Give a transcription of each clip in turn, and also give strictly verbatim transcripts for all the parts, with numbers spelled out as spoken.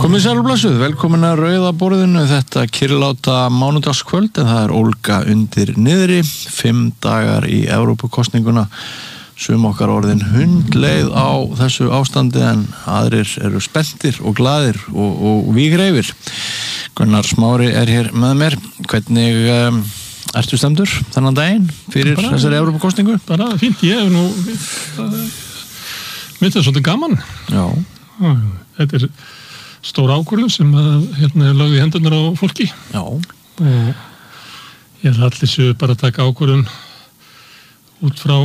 Komið sæl og blessuð, velkomin að Rauða borðinu þetta kyrrláta mánudagskvöld en það er ólga undir niðri, fimm dagar í Evrópukosninguna, sum okkar orðin hundleið á þessu ástandi en aðrir eru spenntir og glaðir og, og vígreifir. Gunnar Smári er hér með mér, hvernig um, ertu stemdur þennan daginn fyrir bara, þessari Evrópukosningu? Bara fínt, ég hef nú, mitt er svolítið gaman. Já. Þetta er stór ákvörðun sem að, hérna, er lögð í hendurnar á fólki. Já. Og ég held allir séu bara að taka ákvörðun út frá,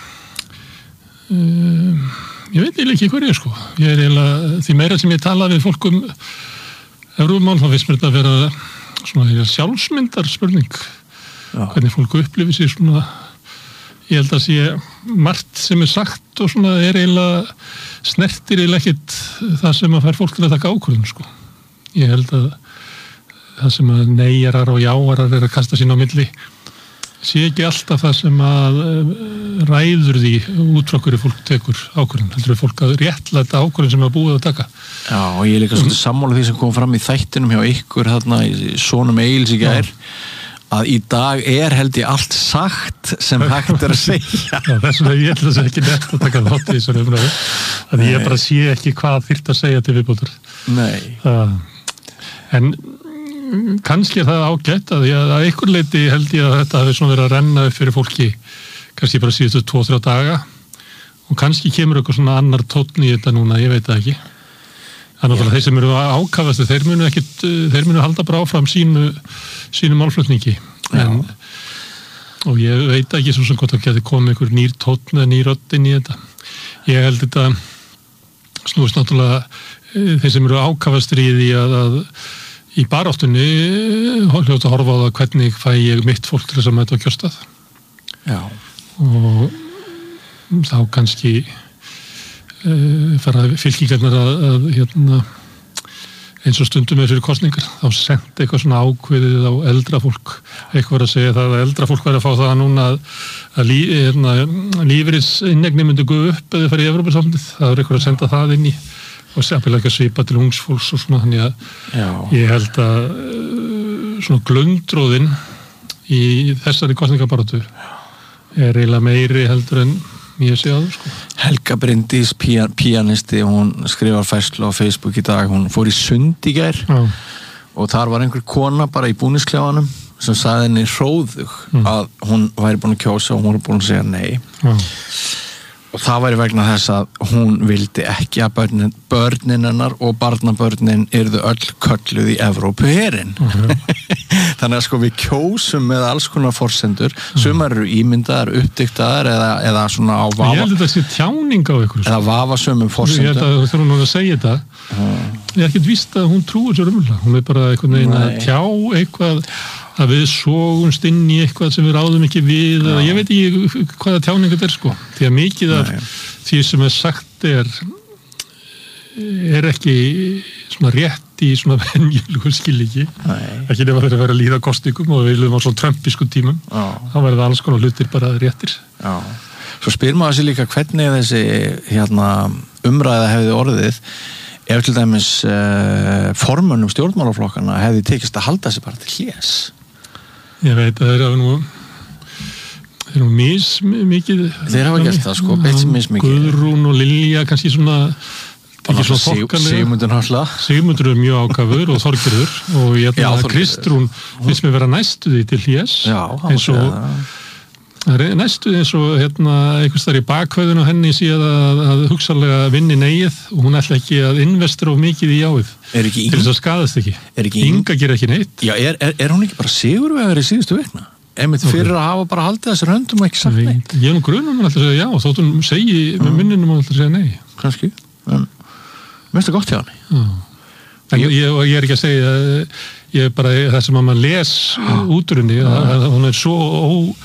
um, ég veit eiginlega ekki hverju, sko. Ég er eiginlega, því meira sem ég tala við fólk um Evrópumál, þá finnst mér þetta að vera svona sjálfsmyndar spurning. Já. Hvernig fólk upplifir sig svona, ég held að sé margt sem er sagt og svona er eiginlega snertir eiginlega ekkit það sem að fær fólk til að taka ákvörðun, sko. Ég held að það sem að neyjarar og jáarar er að kasta sín á milli sé ekki alltaf það sem að ræður því út frá hverju fólk tekur ákvörðun. Heldur við fólk að réttlæta ákvörðun sem er búið að taka. Já, og ég er líka svolítið sammála því sem kom fram í þættinum hjá ykkur þarna í Sonum Egils í gær. Að í dag er held ég allt sagt sem hægt er að segja. Já, þess vegna ég ætla þess að ekki nett að taka þátt í þessari umræðu. Þannig ég bara sé ekki hvað þyrft að segja til viðbótar. Nei. Það, en kannski er það ágætt að, ég, að einhver leiti held ég að þetta hafi svona verið að renna upp fyrir fólki kannski bara síðustu tvo, þrjá daga og kannski kemur eitthvað svona annar tónn í þetta núna, ég veit það ekki. Þannig að þeir sem eru ákafastu, þeir munu ekkit, þeir munu halda bara áfram sínu, sínu málflutningi. En, og ég veit ekki svo sem hvort það geti komið einhver nýr tónn eða nýr rödd inn í þetta. Ég held þetta snúist náttúrulega þeir sem eru ákafastur í því að, að í baráttunni hljóta að horfa á það hvernig fæ ég mitt fólk til þess að mæta á kjörstað. Já. Og þá kannski fara fylkingarnar að, að hérna, eins og stundum með fyrir kosningar þá sendi eitthvað svona ákveðið á eldra fólk, eitthvað að segja það að eldra fólk væri að fá það núna að, að lí, hérna, lífeyris innegni myndi guð upp eða fara í Evrópusambandið, það er eitthvað að senda það inn í og sérlega ekki að svipa til ungs fólks og svona, þannig að Já. Ég held að svona glöngdróðin í þessari kosningabaráttu er eiginlega meiri heldur en ég sé aður, sko. Helga Bryndís, pían, píanisti, hún skrifar færslu á Facebook í dag, hún fór í sund í gær Já. Og þar var einhver kona bara í búningsklefanum sem sagði henni hróðug mm. að hún væri búin að kjósa og hún var búin að segja nei. Já. Og það væri vegna þess að hún vildi ekki að börnin, börnin hennar og barnabörnin yrðu öll kölluð í Evrópuherinn. Okay. Þannig að sko við kjósum með alls konar forsendur, mm. sumar eru ímyndaðar, uppdiktaðar eða, eða svona á vafa. Ég held að þetta sé tjáning á ykkur. Eða vafa sumum forsendum. Ég held að þú þurfum nú að segja þetta. Mm. Ég er ekkert víst að hún trúir sér umhverfið. Hún er bara einhvern veginn að tjá eitthvað að við sógumst inn í eitthvað sem við ráðum ekki við, eða ég veit ekki hvaða tjáning þetta er, sko. Því að mikið af Nei. Því sem er sagt er er ekki svona rétt í svona venjulegur skilningi. Ekki nefn að þeirra vera að líða kostingum og við viljum á svona trömpisku tímum. Já. Þá verður það alls konar hlutir bara réttir. Já. Svo spyr maður sér líka hvernig þessi hérna, umræða hefði orðið ef til dæmis uh, formönnum stjórnmálaflokkana hefði tekist að halda sig bara til hlés. Ég veit að þeir hafa nú þeir hafa mis mikið þeir hafa gert það, sko, beitt sem mis mikið Guðrún og Lilja, kannski svona ekki svona þokkalega Sigmundur náttúrulega Sigmundur er mjög ákafur og Þorgerður og ég held að Kristrún finnst mér vera næstu því til hlés eins og næstu eins og hérna einhvers þar í bakhveðun á henni síðan að, að hugsalega vinni negið og hún ætla ekki að investra of mikið í jáið til þess að skadast ekki, ekki Inga gerir ekki neitt. Já, er, er, er hún ekki bara sigurvegar í síðustu vikna? Einmitt fyrir okay. að hafa bara haldið þessar höndum og ekki sagt nei. Ég er nú grunum hann alltaf að segja já og þótt hún segi mm. með munninum hann alltaf að segja nei. Kannski, en mér finnst það gott hjá henni. Já. En ég, ég, ég er ekki að segja ég er bara það sem að maður les úr henni, að hún er svo ó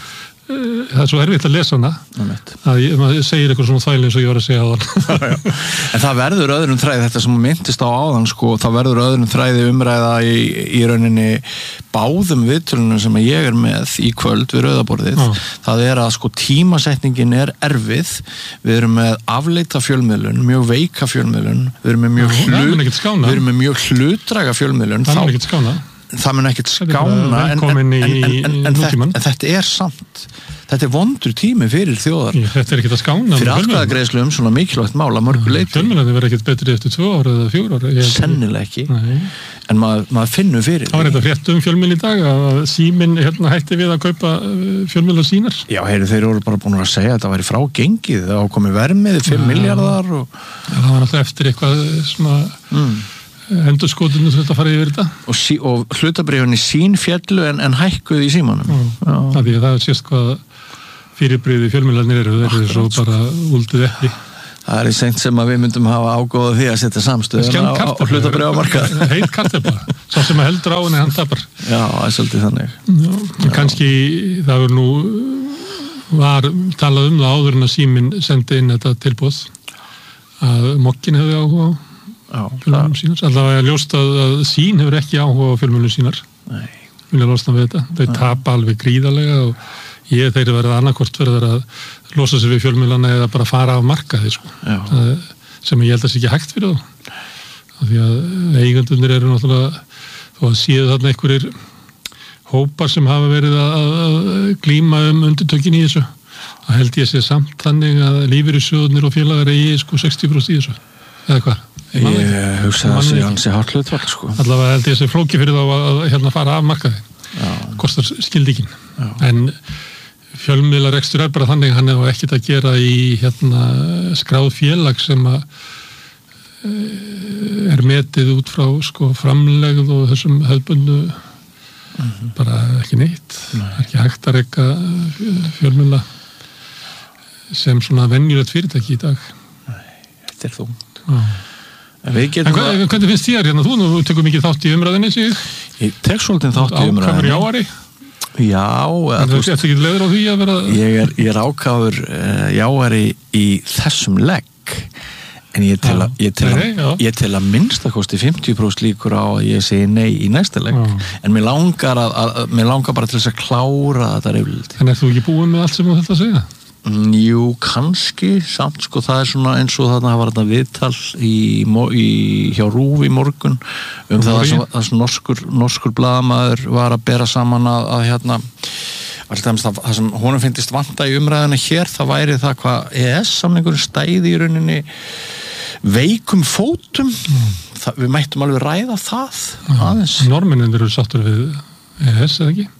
það er svo erfitt að lesa hana að ég, maður segir eitthvað svona þvæli eins og ég var að segja á hann. En það verður öðrum þræði, þetta sem myndist á áðan sko, það verður öðrum þræði umræða í, í rauninni báðum viðtölunum sem ég er með í kvöld við rauðaborðið. Já. Það er að sko tímasetningin er erfið, við erum með afleita fjölmiðlun, mjög veika fjölmiðlun, við erum með mjög, Já, hlut, við erum með mjög hlutdræga fjölmiðlun. Það mun ekkert skána. Það mun ekkert skána en, en, en, en, en, þetta, en þetta er samt þetta er vondur tími fyrir þjóðar. Ég, þetta er ekkert að skána fyrir atkvæðagreiðslu um svona mikilvægt mál að mörgu leyti. Fjölmiðlarnir verða ekkert betri eftir tvö ára eða fjóra ára. Sennilega ekki. Nei. En maður, maður finnur fyrir það var þetta frétt um fjölmiðl í dag að Síminn hérna hætti við að kaupa fjölmiðlar sínar. Já, heyri, þeir eru bara búin að segja að það væri frágengið, það komi vermið fimm milljarðar og það var alltaf eftir eitthvað svona mm. endurskotinu þetta farið yfir þetta og, sí, og hlutabrifunni sín fjallu en, en hækkuð í símanum. Já. Já. Það er sést hvað fyrirbrigði fjölmiðlarnir eru, þeir eru svo bara úldið ekki. Það er í seint sem að við myndum hafa ágóða því að setja samstöðun á, á hlutabrifamarkað. Heit kartefla, svo sem að heldur á henni hann tapar. Já, það er svolítið þannig. Já. Já. Kannski það var nú var talað um það áður en að Síminn sendi inn þetta tilboð að Mokkin hefði áhuga á Já, fjölmiðlum sínar. Alltaf að ég ljóst að, að Sín hefur ekki áhuga á fjölmiðlum sínar. Nei. Vilja losna við þetta. Þau tapa alveg gríðarlega og ég þeir verða annarkvort verður að losa sig við fjölmiðlana eða bara fara af markaði sko. Það, sem ég held að sé ekki hægt fyrir þá. Af því að eigendurnir eru náttúrulega þó að séu þarna einhverjir hópar sem hafa verið að, að glíma um undirtökin í þessu. Það held ég sé samt þannig að lífeyrissjóðirnir og félagar eigi sko sextíu prósent í þessu. Eða hvað? Ég hugsa að það sé hansi hart hlutfall sko. Allavega held ég að sé flóki fyrir þá að, að hérna fara af markaði. Kostar skildikinn. En fjölmiðlarekstur er bara þannig hann hefur ekkert að gera í hérna skráð félag sem að er metið út frá sko framlegð og þessum hefðbundu mm-hmm. bara ekki neitt. Nei. Það er ekki hægt að reka fjölmiðla sem svona venjulegt fyrirtæki í dag. Nei, þetta er þú. Já. En hvað, hvernig finnst þér hérna? Þú nú tekur mikið þátt í umræðinni sig? Ég tek svolítið þátt í umræðinni. Ákafur jáari? Já. En þú veist ekki leiður á því að vera... Ég er, ég er ákafur uh, jáari í þessum legg en ég tel að, ég tel að, nei, nei, ég tel að minnstakosti fimmtíu prósent líkur á að ég segi nei í næsta legg. En mér langar, að, að, mér langar bara til þess að klára þetta reyflild. En er þú ekki búin með allt sem þú þetta að segja? Jú, kannski, samt sko það er svona eins og þarna var þetta viðtal í, í, hjá Rúf í morgun um það að þessi norskur, norskur blaðamaður var að bera saman að, að hérna alltaf það sem honum finnist vanta í umræðina hér, það væri það hvað E E S-samningurinn stæði í rauninni veikum fótum mm. það, við mættum alveg ræða það aðeins. Normennin eru sáttur við E E S, eða ekki?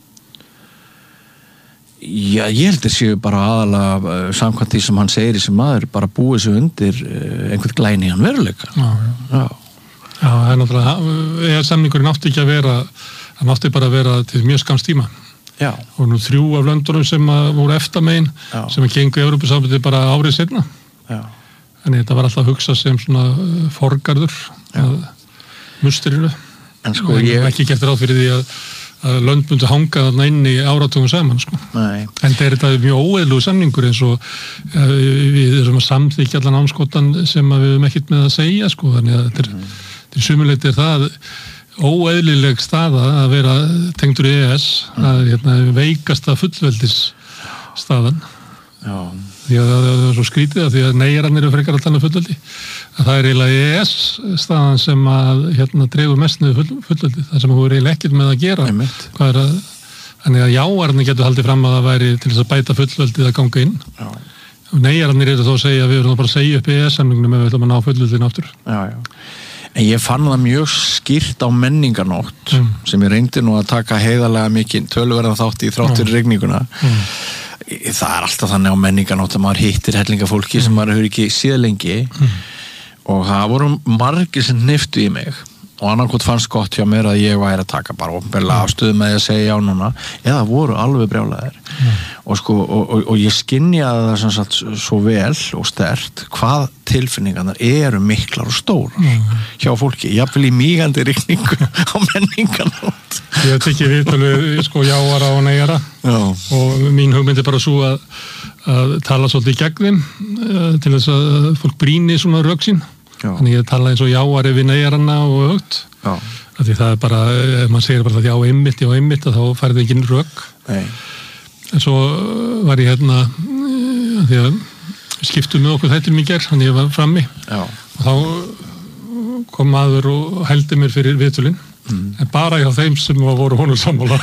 Já, ég held að séu bara aðalega samkvæmt því sem hann segir í sem maður bara búið sér undir einhvern glæni hann veruleika. Já, já. Já, það er náttúrulega, E E S-samningurinn átti ekki að vera, hann átti bara að vera til mjög skamms tíma. Já. Og nú þrjú af löndunum sem voru eftir megin, já. Sem að gengu Evrópusambandið bara árið seinna. Já. En þetta var alltaf að hugsa sem svona forgarður, musterinu. En sko en ég... ekki gert ráð fyrir því að að lönd myndi hanga þarna inn í áratugum saman sko. Nei. En það er þetta mjög óeðlugur samningur eins og uh, við erum að samþykja allan ámskotan sem að við erum ekkert með að segja sko, þannig að þetta er, mm. til sumuleyti er það óeðlileg staða að vera tengdur í E E S mm. að hérna, veikasta fullveldis staðan. Já. Því að það er svo skrítið að því að neyjarannir eru frekar að tala fullveldi að það er eiginlega E E S staðan sem að hérna dregur mest niður full, fullveldi það sem þú er eiginlega ekkert með að gera hvað er að, þannig að jáarnir getur haldið fram að það væri til þess að bæta fullveldið að ganga inn já. Og neyjarannir eru þá að segja að við verðum bara að segja upp E E S-samningnum ef við ætlum að ná fullveldin aftur. Já, já. En ég fann það mjög skýrt á menningarnótt mm. sem ég reyndi nú að taka heiðarlega mikið töluverðan þátt í þráttur rigninguna. Mm. Það er alltaf þannig á menningarnótt að maður hittir hellingafólki mm. sem maður hefur ekki séð lengi mm. og það voru margir sem niftu í mig og annarkot fannst gott hjá mér að ég væri að taka bara opinberlega afstöðu með að segja já núna eða voru alveg brjálæðir mm. og sko, og, og, og ég skynjaði það sem sagt svo vel og sterkt hvað tilfinningarnar eru miklar og stórar mm. hjá fólki, jafnvel í mígandi rigningu á menningarnót. Ég hef tekið viðtölu sko jáara og neyjara og mín hugmynd er bara svo að, að tala svolítið í gegn þeim til þess að fólk brýni svona rök sín. Já. Þannig ég tala eins og jáari við neyjarana og ögt. Já. Því það er bara, ef maður segir bara að já einmitt, já einmitt, þá færði ekki rök. Nei. En svo var ég hérna, því að skiptum með okkur þættir mikið, þannig ég var frammi. Já. Og þá kom maður og hældi mér fyrir viðtölinn, mm. en bara hjá þeim sem voru honum sammála.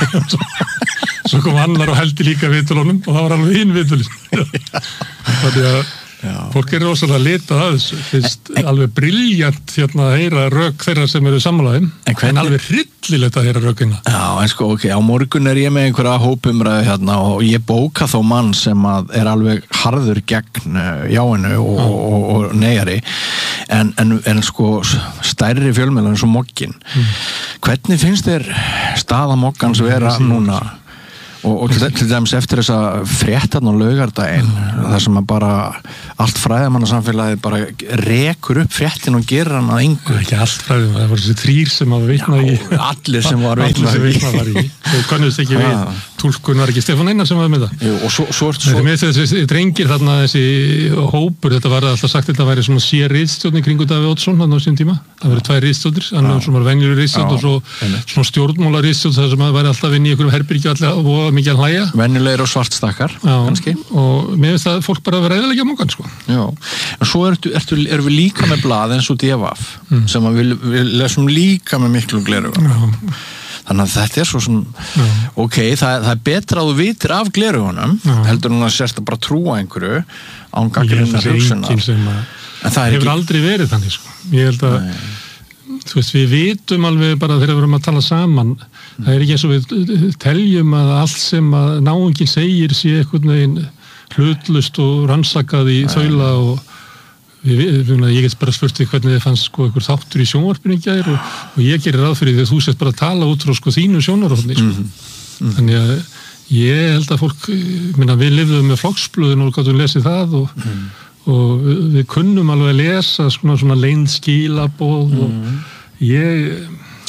Svo kom annar og hældi líka viðtölunum og það var alveg hinn viðtölinn. Þannig að Já. Fólk er rosalega að lita að þessu finnst alveg brilljant hérna að heyra rök þeirra sem eru sammálaðin en, en alveg hryllilegt að heyra rökina. Já, en sko, ok, á morgun er ég með einhverja hópumræðu hérna og ég bóka þó mann sem að er alveg harður gegn jáinu og, og, og, og neyjari en, en, en sko stærri fjölmiðlar eins og Mogginn mm. hvernig finnst þér staða Moggans vera núna? Og, og til, til dæmis eftir þessa fréttan og laugardaginn mm. þar sem að bara allt fræðamannasamfélagið bara rekur upp fréttin og gerir hann að engu. Ekki allt fræðum, það voru þessi þrír sem var vitnað í. Allir sem var vitnað í. Allir sem var í. Þú kannust ekki við, túlkun var ekki Stefán Einar sem var með það. Jú, og svo... svo, svo... Þetta með þessi drengir þarna, þessi hópur, þetta var alltaf sagt, þetta væri svona sér ritstjórn í kringu Davíð Oddsson hann á sín tíma. Það verið tvær ritstjórnir, annar sem var venjulegur ritstjórn og svo svona stjórnmála ritstjórn þar sem væri alltaf inn í einhverjum herbyrgju allir mikið að hlæja. Venjulegir og svartstakar, kannski. Og mér finnst það fólk bara að vera eðalegja Moggann, sko. Já, en svo ertu, ertu, erum við líka með blað eins og D V F, mm. sem að við, við lesum líka með miklu glerauga. Þannig að þetta er svo sem, Já. ok, það, það er betra að þú vitir af gleraugunum, heldur hún að sérst að bara trúa einhverju án gagnrýninnar hugsunar. En það hefur ekki... aldrei verið þannig, sko. Ég held að Nei. Þú veist, við vitum alveg bara þegar við erum að tala saman mm. það er ekki eins og við teljum að allt sem að náungin segir sé einhvern veginn hlutlust og rannsakað í Nei. Þaula og við, við, ég get bara spurt því hvernig þið fannst sko einhver þáttur í sjónvarpinu í gær og, og ég gerir ráð fyrir því að þú sést bara að tala út frá sko þínu sjónvarpinu sko. mm -hmm. þannig að ég held að fólk minna, við lifðum með flokksblöðun og gáttum lesið það og mm. og við kunnum alveg að lesa svona, svona leynd skilaboð mm. og ég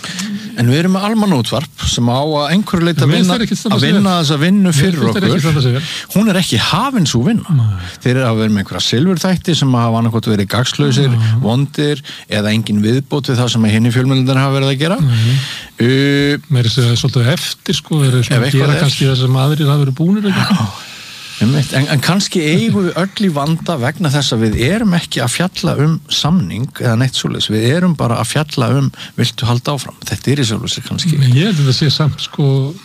En við erum með almanútvarp sem á að einhverju leita að vinna, að vinna þess að vinna fyrir okkur. Hún er ekki hafin svo vinna. Nei. Þeir eru að vera með einhverja silfurþætti sem hafa annarkot verið gagslausir, vondir eða engin viðbót við það sem hinni fjölmiðlarnir hafa verið að gera. Uh, Mér er það svolítið eftir sko, þeir eru svona að gera kannski það sem aðrir hafa verið búnir ekki. En, en kannski eigum við öll í vanda vegna þess að við erum ekki að fjalla um samning eða neitt svoleiðis, við erum bara að fjalla um viltu halda áfram, þetta er í sjálfsög kannski. Ég held að það sé samt sko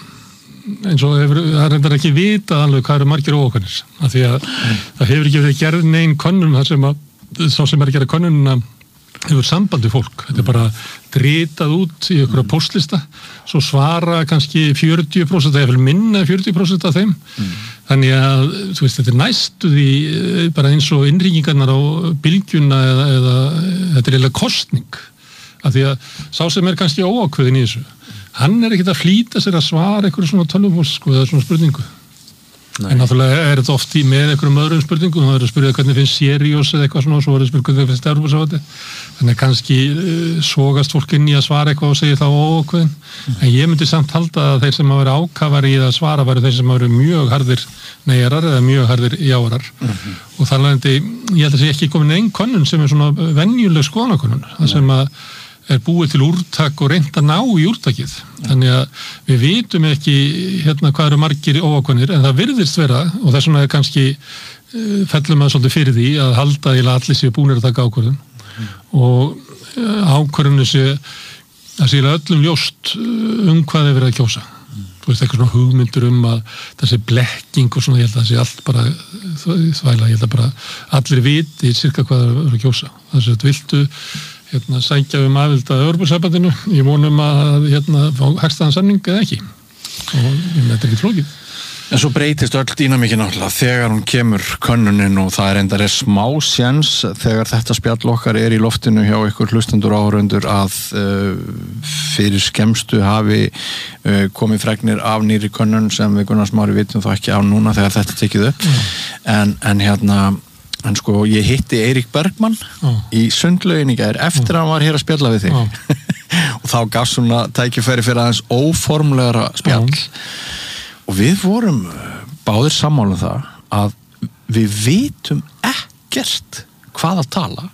eins og hefur, það er reyndar ekki vitað alveg hvað eru margir óokanir, af því að mm. það hefur ekki verið gerð neinn könnun þar sem að, sá sem er að gera könnunina hefur sambandi fólk, þetta er bara dritað út í einhverja póstlista svo svara kannski fjörutíu prósent eða minna fjörutíu prósent af þeim mm. þannig að, þú veist, þetta er næstu því bara eins og innringingarnar á bylgjuna eða, eða þetta er eiginlega kostning af því að sá sem er kannski óákveðin í þessu hann er ekkert að flýta sér að svara einhverju svona tölvupóst sko, eða svona spurningu Nei. En náttúrulega er þetta oft í með einhverjum öðrum spurningum, það verður að spyrja hvernig finnst Sirius eða eitthvað svona og svo verður að spyrja hvernig finnst Evrópussambandi þannig að kannski uh, sogast fólk inn í að svara eitthvað og segja þá ókveðin mm. en ég myndi samt halda að þeir sem að vera ákafari í að svara væru þeir sem að vera mjög harðir neyjarar eða mjög harðir jáarar mm-hmm. og þar leðandi, ég held að sé ekki komin einn könnun sem er svona venjuleg skoðanakönnun, það sem að er búið til úrtak og reynt að ná í úrtakið. Þannig að við vitum ekki hérna hvað eru margir óákveðnir en það virðist vera og þess vegna er kannski uh, fellum að svolítið fyrir því að halda í að allir séu búnir að taka ákvörðun mm. og uh, ákvörðunu sé að sé öllum ljóst um hvað er verið að kjósa. Mm. Þú veist eitthvað svona hugmyndur um að það sé blekking og svona, ég held að það sé allt bara þvæla, ég held að bara allir viti cirka hvað er verið að kjósa. Þess að viltu hérna sækja um aðild að Evrópusambandinu ég vonum að hérna fá hagstæðan samning eða ekki og ég með þetta ekki flókið En svo breytist öll dýnamíkin náttúrulega þegar hún kemur könnunin og það er endar er smá sjens þegar þetta spjall okkar er í loftinu hjá ykkur hlustendur áhorfendur að uh, fyrir skemmstu hafi uh, komið fregnir af nýri könnun sem við Gunnar Smári vitum þá ekki af núna þegar þetta tekið upp mm. en, en hérna en sko ég hitti Eirík Bergmann mm. í Sundlaugin í gær eftir mm. að hann var hér að spjalla við þig mm. og þá gaf svona tækifæri fyrir aðeins óformlegra spjall mm. og við vorum báðir sammála um það að við vitum ekkert hvað að tala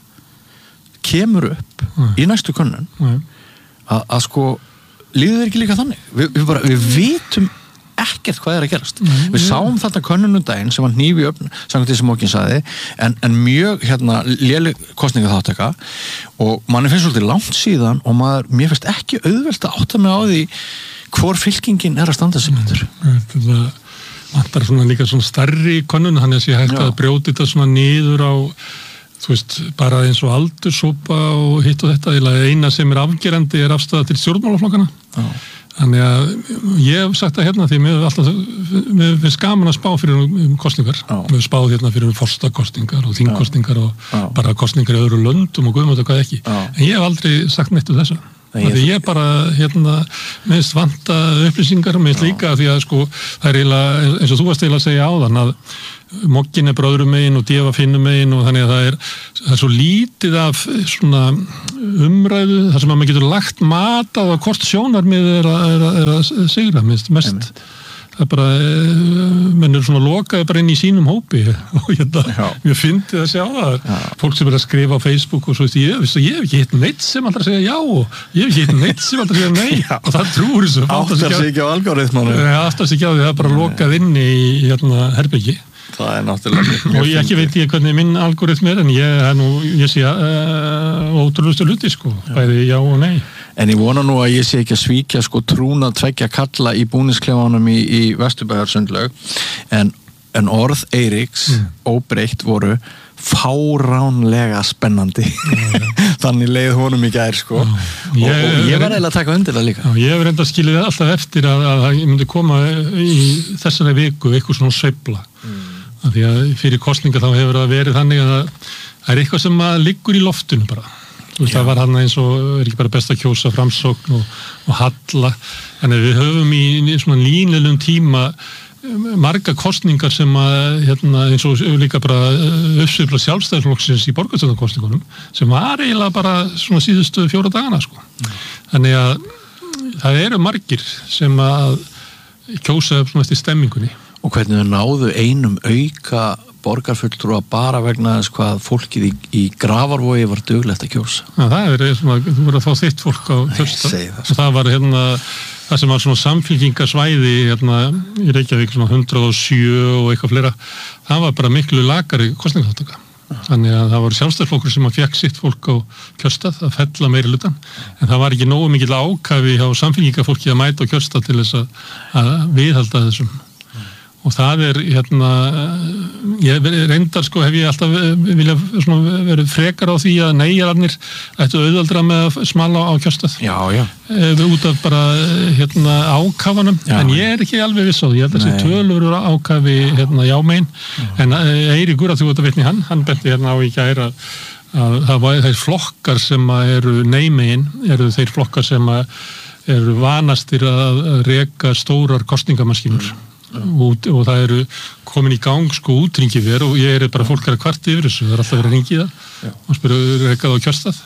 kemur upp mm. í næstu könnun mm. að, að sko líður þeir ekki líka þannig Vi, við, bara, við vitum ekkert hvað er að gerast mm. við sáum þetta könnunum daginn sem var hnífi öfn samkvæmt því sem Mókin sagði en, en mjög hérna léleg kosningaþátttaka og manni finnst svolítið langt síðan og maður, mér finnst ekki auðvelt að átta mig á því hvor fylkingin er að standa sig myndur þetta vantar svona líka svona starri könnun, hann er sér hægt Já. Að brjóti þetta svona niður á þú veist, bara eins og aldursópa og hitt og þetta, eina sem er afgerandi er afstæða til stjórnmálaflokkana Já. Þannig að ég hef sagt það hérna því mér alltaf, mér finnst gaman að spá fyrir um kostningar, mér hef spáð hérna fyrir um forstakostningar og þingkostningar og Já. Bara kostningar í öðru löndum og guðmáttu hvað ekki, Já. En ég hef aldrei sagt neitt um þessu Því ég bara, hérna, minnst vanta upplýsingar, minnst líka því að sko, það er eiginlega, eins og þú varst eiginlega að segja áðan að Moggin er bara öðrum megin og Deva finnum megin og þannig að það er, það er svo lítið af svona umræðu, þar sem að maður getur lagt mat á að hvort sjónarmið er að, er að, er að sigra, minnst mest. Einmitt. Það er bara, menn er svona lokaði bara inn í sínum hópi og hérna, ég fyndi að sjá það já. Fólk sem er að skrifa á Facebook og svo veist ég, veist, ég hef ekki hitt neitt sem alltaf segja já og ég hef ekki hitt neitt sem alltaf segja nei já. Og það trúur þessu áttar sig ekki á algoritmanu áttar sig ekki á því það er bara lokað inn í hérna herbyggi það er náttúrulega og ég ekki veit ég hvernig minn algoritm er en ég, nú, ég sé uh, ótrúlustu hluti sko, já. Bæði já og nei En ég vona nú að ég sé ekki að svíkja sko trúna tveggja kalla í búningsklefanum í, í Vesturbæjarsundlaug en, en orð Eiríks mm. óbreytt voru fáránlega spennandi mm. þannig leið honum í gær sko mm. og, ég, og ég var eiginlega að taka undir það líka Já, ég hef reynda að skilja alltaf eftir að, að ég myndi koma í þessari viku eitthvað svona sveifla mm. af því að fyrir kosninga þá hefur það verið þannig að það er eitthvað sem liggur í loftinu bara Veist, það var hann eins og er ekki bara best að kjósa framsókn og, og halla en við höfum í, í svona línilegum tíma marga kosningar sem að hérna, eins og líka bara uppsveifla sjálfstæðisflokksins í borgarstjórnarkosningunum sem var eiginlega bara svona síðustu fjóra dagana sko. Mm. Þannig að það eru margir sem að kjósa svona eftir stemmingunni Og hvernig þau náðu einum auka borgarfulltrúa bara vegna þess hvað fólkið í, í Grafarvogi var duglegt að kjósa. Já, það er svona, þú verður að fá þitt fólk á kjörstað. Og það var hérna, það sem var svona samfylkingasvæði hérna í Reykjavík, svona hundrað og sjö og eitthvað fleira, það var bara miklu lakari kosningaþáttaka. Þannig að það var sjálfstæðisflokkur sem að fekk sitt fólk á kjörstað að fella meiri hlutan. En það var ekki nógu mikill ákafi hjá samfylkingafólki að mæta á kjörstað til þess að, að viðhalda þessum. Og það er, hérna, ég reyndar sko, hef ég alltaf vilja verið frekar á því að neyjararnir ættu auðvaldra með að smala á kjörstað. Já, já. Út af bara, hérna, ákafanum. Já, en ég er ekki alveg viss á því. Ég held að þessi tölur ákafi, hérna, jámein. En Eiríkur, að þú ert að vitni hann, hann benti hérna á í gær að að það var þeir flokkar sem eru neymegin, eru þeir flokkar sem eru vanastir að reka stórar kosningamaskinur. Og, og það eru komin í gang sko útringiver og ég er bara fólk er að kvarta yfir þessu, það er alltaf verið að ringi það og spyrja rekað á kjörstað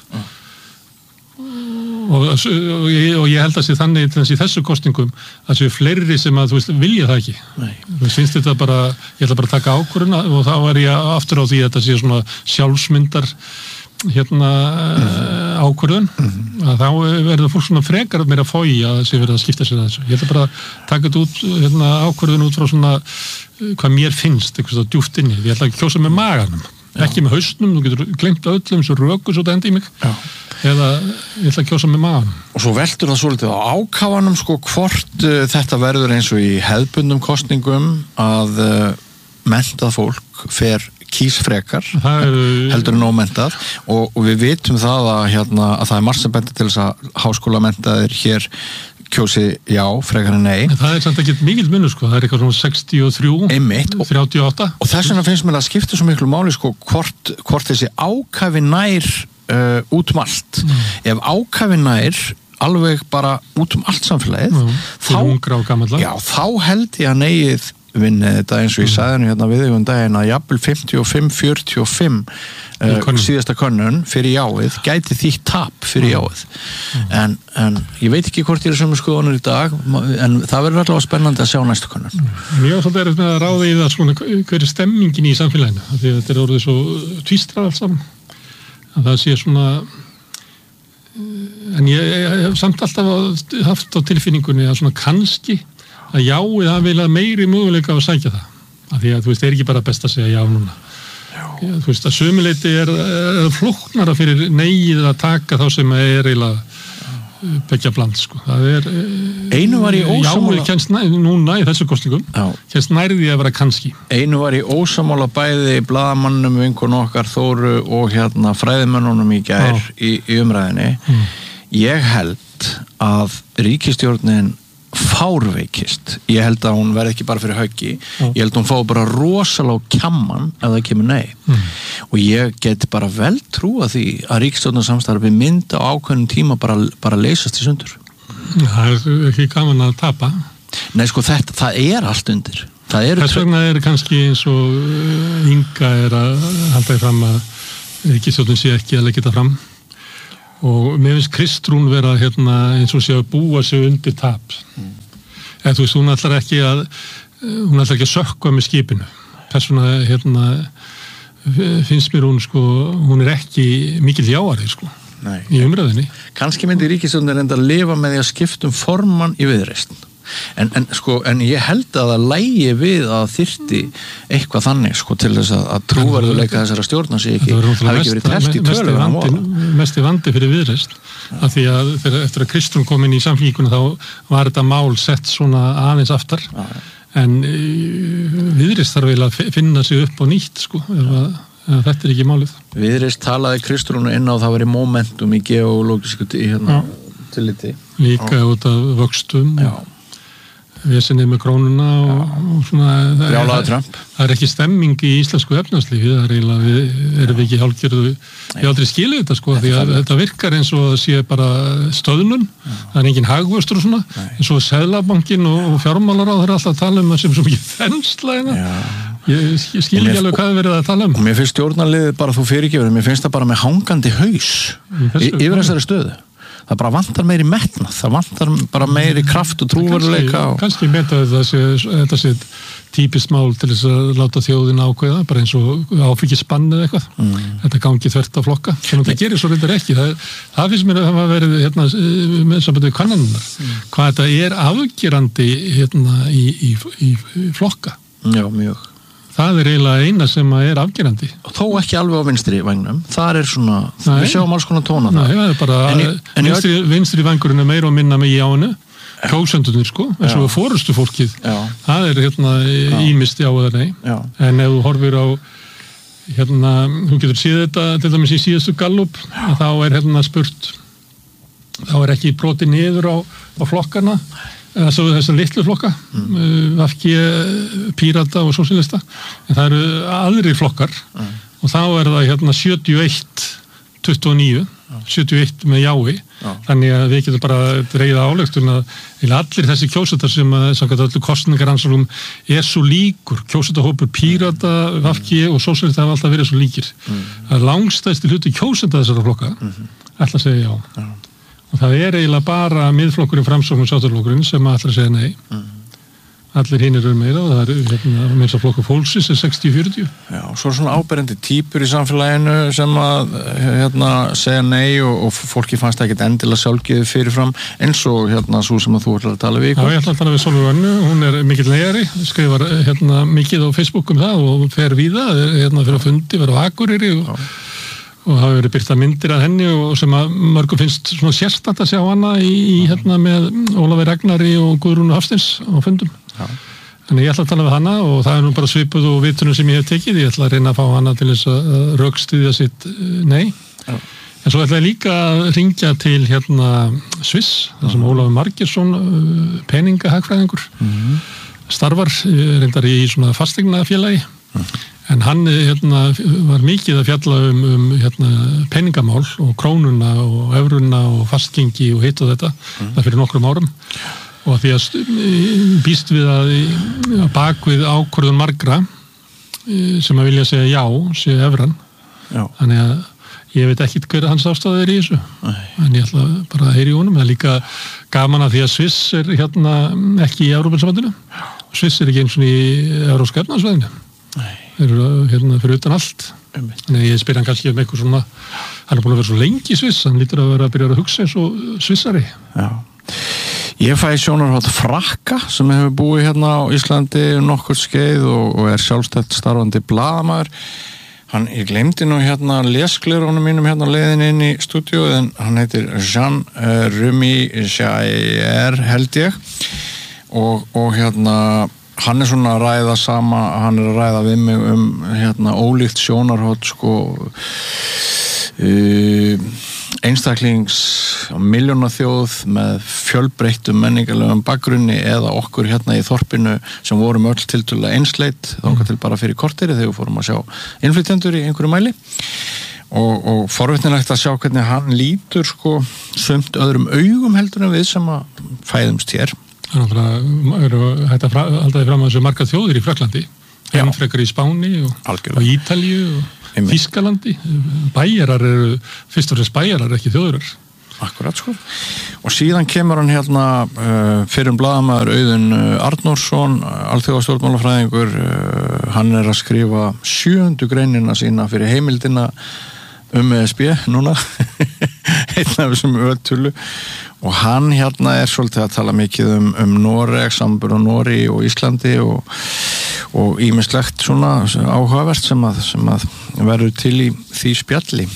og, og, ég, og ég held að sé þannig til þess í þessu kosningum að séu fleiri sem að þú veist vilja það ekki þú finnst þetta bara, ég ætla bara að taka ákvörðuna og þá er ég aftur á því að þetta sé svona sjálfsmyndar hérna mm. ákvörðun mm. að þá verður fólk svona frekar meira fói að sé verið að skipta sér að þessu ég ætla bara að taka þetta út hérna, ákvörðun út frá svona hvað mér finnst eitthvað svona djúpt inni, ég ætla ekki að kjósa með maganum Já. Ekki með hausnum, þú getur glemt öllum svo rökus og endi í mig Já. Eða ég ætla að kjósa með maganum og svo veldur það svolítið á ákafanum sko hvort uh, þetta verður eins og í hefðbundum kostningum að uh, mentað fólk fer kísfrekar er, heldur en ómentað og, og við vitum það að, hérna, að það er margt sem bendir til þess að háskólamentaðir hér kjósi já, frekar en nei. En það er samt ekki mikill munur sko, það er eitthvað svona sextíu og þrjú, Einmitt. þrjátíu og átta. Og þess vegna finnst mér að skipta svo miklu máli sko hvort, hvort þessi ákafi nær uh, út um allt. Mm. Ef ákafi nær alveg bara út um allt samfélagið, mm. þá, ungra og gamalla. Já, þá held ég að neyið vinni þetta eins og ég sagði henni hérna við um daginn að jafnvel fimmtíu og fimm fjörutíu og fimm uh, síðasta könnun fyrir jáið gæti þýtt tap fyrir jáið mm. en, en ég veit ekki hvort ég er sömu skoðanir í dag en það verður allavega spennandi að sjá næstu könnun mm. Mjög svolítið er með að ráða í það svona hver er stemmingin í samfélaginu því að þetta er orðið svo tvístrað alls saman að það sé svona en ég, ég hef samt alltaf haft á tilfinningunni að svona kannski að jáið hafi vilja meiri möguleika að sækja það. Af því að þú veist, það er ekki bara best að segja já núna. Já. Þú veist, að sömuleyti er, er flóknara fyrir neyið að taka þá sem er eiginlega beggja bland, sko. Það er... Einu var í ósamála... Jáið kennst nær, núna í þessu kostingum, kennst nærði að vera kannski. Einu var í ósamála bæði blaðamannum, vinkun okkar, Þóru og hérna fræðimönnunum í gær í, í umræðinni. Mm. Ég held að ríkisstjórnin fárveikist. Ég held að hún verði ekki bara fyrir höggi. Mm. Ég held að hún fá bara rosalega á kjamman ef það kemur nei. Mm. Og ég get bara vel trúa því að ríkisstjórnarsamstarfi mynda á ákveðnum tíma bara, bara leysast í sundur. Það er ekki gaman að tapa. Nei, sko, þetta, það er allt undir. Þess vegna er kannski eins og Inga er að halda í fram að ríkisstjórnin sé ekki að leggja þetta fram. Og mér finnst Kristrún vera hérna, eins og sé að búa sig undir tap. Mm. Eða þú veist, hún ætlar ekki að hún ætlar ekki að sökkva með skipinu. Þess vegna hérna, finnst mér hún sko, hún er ekki mikill jáari sko, Nei. Í umræðinni. Kannski myndi ríkisstjórnin reynda að lifa með því að skiptum formann í Viðreisn. En, en, sko, en ég held að það lægi við að þyrfti eitthvað þannig sko, til þess að, að trúverðuleika þessara stjórna sig ekki, hafi ekki verið telt í tölu mest í vandi fyrir Viðreisn af því að þegar, eftir að Kristrún kom inn í samfélguna þá var þetta mál sett svona aðeins aftar ja. En Viðreisn þarf eiginlega að finna sig upp á nýtt sko, ef, að, ef þetta er ekki málið. Viðreisn talaði Kristrún inn á það verið momentum í geológisku hérna, tilliti líka Já. Út af vöxtum Já. Vesenið með krónuna og, og svona það er, það er ekki stemming í íslensku efnahagslífi, það er eiginlega við erum við ekki hálfgerðu, ég aldrei skilu þetta sko, því að þetta virkar eins og það sé bara stöðnun, Já. Það er engin hagvöxtur og svona, Nei. Eins og Seðlabankinn og, og fjármálaráð þeir alltaf að tala um það sem svo mikið þensla ég, ég skil ekki alveg hvað er verið að tala um. Og mér finnst stjórnarliðið bara þú fyrirgefur, mér finnst það bara með hangandi haus y, yfir þessari stöðu. Það bara vantar meiri metnað, það vantar bara meiri kraft og trúveruleika. Og... Kannski meta þetta sé típist mál til þess að láta þjóðin ákveða, bara eins og áfengisbann eða eitthvað. Mm. Þetta gangi þvert á flokka. Þannig að það gerir svo reyndar ekki. Það, það finnst mér að það hafa verið hérna, með sambandi við kannanirnar. Mm. Hvað þetta er afgerandi hérna, í, í, í, í flokka. Já, mjög. Það er eiginlega eina sem er afgerandi. Þó ekki alveg á vinstri vagnum. Það er svona, Nei. Við sjáum alls konar tóna það. Nei, það er bara, en ég, en vinstri, ég... vinstri vangurinn er meira og minna með jáinu, kjósendurnir sko, eins og fórustu fólkið. Já. Það er hérna ímist já eða nei. Já. En ef þú horfir á, hérna, þú getur séð þetta, til dæmis í síðastu Gallup, þá er hérna spurt, þá er ekki brotið niður á, á flokkana, Svo þessar litlu flokka, mm. V G, Pírata og Sósíalista, en það eru aðri flokkar mm. og þá er það hérna sjötíu og eitt tuttugu og níu, mm. sjötíu og eitt með jái, mm. þannig að við getum bara dreiða álegtun að allir þessi kjósendar sem að samkvæmt öllu kosningaransálum er svo líkur, kjósendahópur Pírata, V G og Sósíalista hafa alltaf verið svo líkir. Mm. Að langstæðsti hluti kjósenda þessara flokka, mm. ætla að segja já. Mm. Og það er eiginlega bara miðflokkurinn, Framsókn og Sjálfstæðisflokkurinn sem ætlar að segja nei. Mm. Allir hinir eru meira og það er hérna, minnst að flokkur fólksins er sextíu fjörutíu. Já, og svo er svona áberandi típur í samfélaginu sem að hérna, segja nei og, og fólki fannst ekkert endilega sjálfgeðu fyrirfram eins og hérna svo sem að þú ætlar að tala við. Já, ég ætla að tala við Sólveig Önnu, hún er mikill leiðari, skrifar hérna, mikið á Facebook um það og fer víða, hérna fyrir að fundi, vera á Akureyri og Já. Og hafa verið byrta myndir af henni og sem að mörgum finnst svona sérstætt að sjá hana í, í hérna með Ólafur Ragnari og Guðrúnu Hafsteins á fundum. Já. Þannig ég ætla að tala við hana og það er nú bara svipuð og vitunum sem ég hef tekið. Ég ætla að reyna að fá hana til þess að rökstyðja sitt nei. Já. En svo ætla ég líka að ringja til hérna Sviss, þar sem Ólafur Margeirsson, peningahagfræðingur, mm-hmm. starfar reyndar í svona fasteignafélagi, mm. en hann hérna, var mikið að fjalla um, um hérna, peningamál og krónuna og evruna og fastgengi og hitt og þetta, mm. það fyrir nokkrum árum. Og því að býst við að, að bak við ákvörðun margra sem að vilja segja já, segja evran. Já. Þannig að ég veit ekkert hver hans afstæða er í þessu. Nei. En ég ætla bara að heyra í honum. Það er líka gaman að því að Sviss er hérna ekki í Evrópusambandinu. Sviss er ekki eins og í Evrópska efnahagsvæðinu. Þeir eru hérna fyrir utan allt. Nei. Þannig að ég spyr hann kannski um eitthvað svona, hann er búin að vera svo lengi í Sviss, hann lítur að vera að byrja að hugsa eins og Svissari. Já. Ég fæ sjónarhótt Frakka sem hefur búið hérna á Íslandi nokkur skeið og, og er sjálfstætt starfandi blaðamaður. Hann, ég glemdi nú hérna lesglerunum mínum hérna leiðin inn í stúdíu en hann heitir Jean uh, Remy Jair held ég og, og hérna hann er svona að ræða sama, hann er að ræða við mig um hérna ólíkt sjónarhótt sko uh, einstaklings milljónaþjóð með fjölbreyttum menningarlegum bakgrunni eða okkur hérna í þorpinu sem vorum öll tiltölulega einsleit þangað til bara fyrir korteri þegar við fórum að sjá innflytjendur í einhverju mæli og, og forvitnilegt að sjá hvernig hann lítur sko sumt öðrum augum heldur en við sem að fæðumst hér. Það er hægt að halda því fram að þessu margar þjóðir í Fraklandi en frekar í Spáni og, og Ítalíu og Þýskalandi, bæjarar eru fyrst og fremst bæjarar, ekki þjóðurar. Akkurat sko. Og síðan kemur hann hérna uh, fyrir blaðamaður Auðun Arnórsson, alþjóðastjórnmálafræðingur, uh, hann er að skrifa sjöundu greinina sína fyrir heimildina um E S B núna, einn af þessum öðtölu og hann hérna er svolítið að tala mikið um, um Noreg, sambur og Nóri og Íslandi og og ýmislegt svona áhugavert sem að, sem að verður til í því spjalli.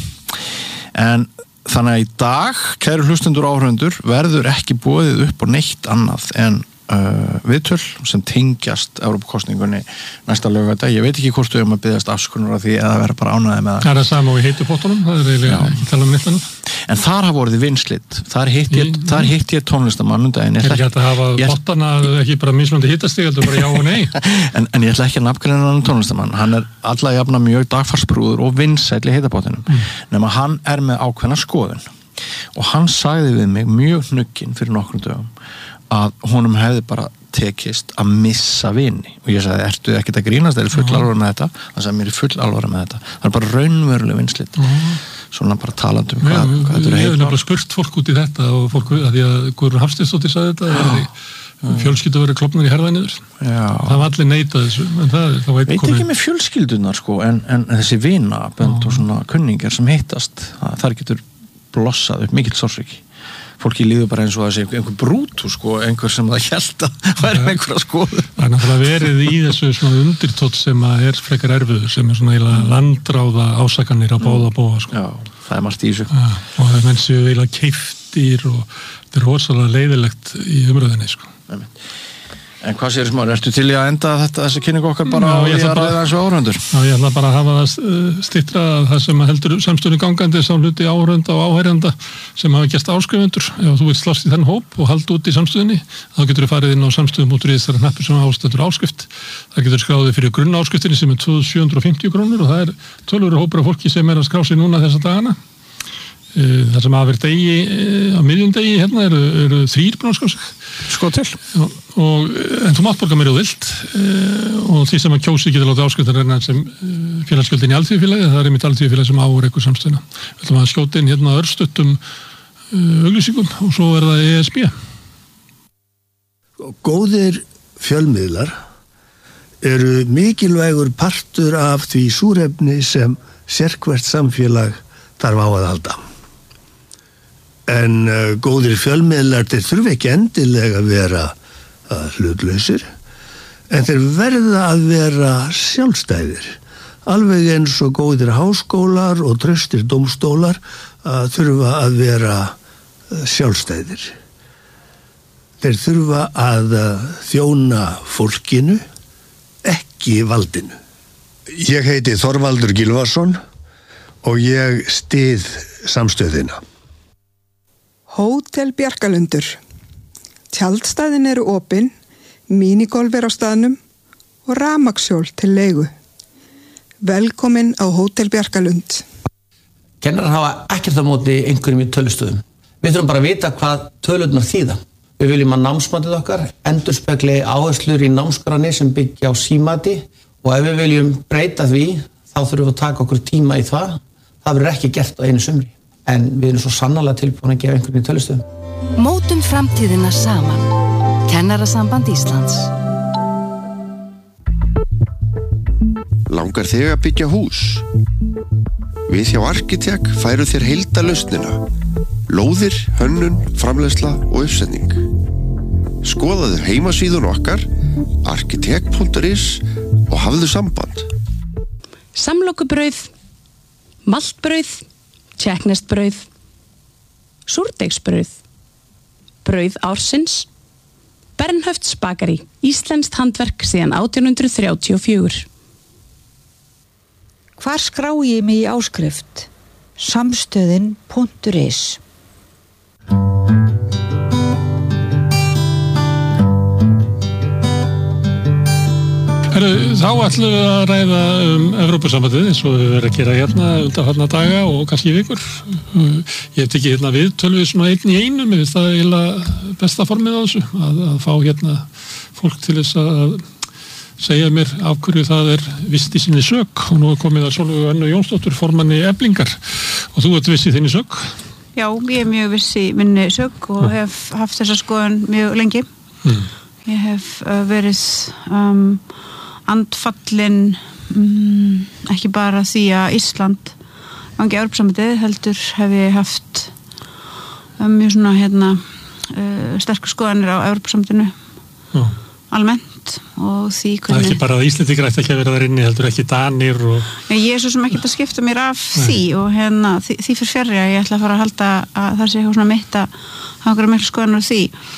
En þannig að í dag, kæru hlustendur og áhorfendur, verður ekki boðið upp á neitt annað en uh, viðtöl sem tengjast Evrópukosningunni næsta laugardag. Ég veit ekki hvort við erum að biðjast afskunar af því eða vera bara ánægði með það. Það er það sama og í heitu pottunum, það er eiginlega ekki tala um neitt annað. En þar hafa vorið vinslit. Þar hitt ég, þar hitt ég tónlistamann um daginn. Er ekki hægt að hafa pottana ekki bara mismunandi hittastig, heldur bara já og nei? en, en ég ætla ekki að nafngreina hann tónlistamann. Hann er alla jafna mjög dagfarsbrúður og vinsæll í heitapottinum. Mm. Nema hann er með ákveðna skoðun. Og hann sagði við mig mjög hnugginn fyrir nokkrum dögum að honum hefði bara tekist að missa vini. Og ég sagði, ertu ekkert að grínast? Er full alvara með þetta? Hann sagði, mér er full alvara með þetta. Það er bara raunveruleg vinslit. Mm. Svona bara talandi um hvað, hvað þetta eru heitt. Ég hef nefnilega spurt fólk út í þetta og fólk, að því að Guðrún Hafsteinsdóttir sagði þetta, fjölskyldu verið klofnar í herða niður. Það var allir neitað þessu. En það, það veit komin... ekki með fjölskyldunar sko, en, en þessi vinabönd og svona kunningar sem hittast, þar getur blossað upp mikill sársauki. Fólki líður bara eins og að segja einhver brútu sko, einhver sem það hélt að væri með einhverja skoðu. Það er náttúrulega verið í þessu svona undirtótt sem að er frekar erfiður, sem er svona eiginlega landráða ásakanir að báða bóa sko. Já, það er margt í þessu. Ja, og það er menn séu eiginlega keiftir og þetta er rosalega leiðilegt í umröðinni sko. Nei, en hvað sér Smári, ertu til í að enda þetta, þessi kynningu okkar bara á því að ræða þessu áhorfendur? Já, ég ætla bara að hafa það styttra það sem heldur samstöðunni gangandi sá hluti áhorfenda og áhærenda sem hafa gert áskrifundur. Ef þú vilt slást í þenn hóp og halda út í samstöðunni, þá getur þú farið inn á samstöðum út úr í þessari hnappur sem ástendur áskrift. Það getur skráðið fyrir grunnáskriftinni sem er tvö þúsund sjö hundruð og fimmtíu krónur og það er tölvöru hópur af fólki sem er að skrá sig núna þessa dagana. Það sem aðverð degi á miðjum degi hérna eru, eru þrýr búin að skrá sig. Sko til. Og, og, en þú mátt borga mér og vilt og því sem að kjósi getur látið áskriftar er sem félagsgjöldin í alþýðufélagi, það er einmitt alþýðufélagi sem áur ekkur samstöðuna. Við ætlum að skjóta inn hérna örstuttum auglýsingum og svo er það E S B. Góðir fjölmiðlar eru mikilvægur partur af því súrefni sem sérhvert samfélag þarf á að halda. En uh, góðir fjölmiðlar, þeir þurfa ekki endilega að vera uh, hlutlausir, en þeir verða að vera sjálfstæðir. Alveg eins og góðir háskólar og traustir dómstólar uh, þurfa að vera uh, sjálfstæðir. Þeir þurfa að uh, þjóna fólkinu, ekki valdinu. Ég heiti Þorvaldur Gylfason og ég styð samstöðina. Hótel Bjarkalundur. Tjaldstæðin eru opin, minigolf er á staðnum og rafmagnshjól til leigu. Velkomin á Hótel Bjarkalund. Kennarar hafa ekkert á móti einhverjum í tölustöðum. Við þurfum bara að vita hvað tölurnar þýða. Við viljum að námsmatið okkar endurspegli áherslur í námskránni sem byggja á símati og ef við viljum breyta því þá þurfum við að taka okkur tíma í það. Það verður ekki gert á einu sumri. En við erum svo sannarlega tilbúin að gefa einhverjum í tölustöðum. Mótum framtíðina saman. Kennarasamband Íslands. Langar þig að byggja hús? Við hjá Arkitek færu þér heildarlausnina. Lóðir, hönnun, framleiðsla og uppsetning. Skoðaðu heimasíðun okkar arkitek punktur is og hafðu samband. Samlokubrauð, maltbrauð, tékkneskt-brauð, súrdeigsbrauð, brauð ársins, Bernhöfts bakari, íslenskt handverk síðan átján hundrað þrjátíu og fjögur. Hvar skrái ég mig í áskrift? Samstöðin punktur is. Heru, þá ætlum við að ræða um Evrópusambandið eins og við verðum að gera hérna undanfarna daga og kannski vikur. Ég hef tekið hérna við tölvið svona einn í einu, mér finnst það eiginlega besta formið á þessu, að, að fá hérna fólk til þess að segja mér af hverju það er vist í sinni sök og nú er komið að Sólveigu Önnu Jónsdóttur formanni Eflingar og þú ert viss í þinni sök? Já, ég er mjög viss í minni sök og hef haft þessa skoðun mjög lengi. Mm. Ég hef uh, verið um, andfallin um, ekki bara því að Ísland gangi Evrópusambandið, heldur hef ég haft um, mjög svona hérna uh, sterkur skoðanir á Evrópusambandinu mm. almennt og því hvernig... Það er ekki bara að Íslendingar ætti ekki að vera þar inni, heldur ekki Danir og... Ég er svo sem ekki að skipta mér af Nei. því og hérna því, því fyrir fjarri að ég ætla að fara að halda að það sé svona mitt að hafa einhverja miklu skoðanir á því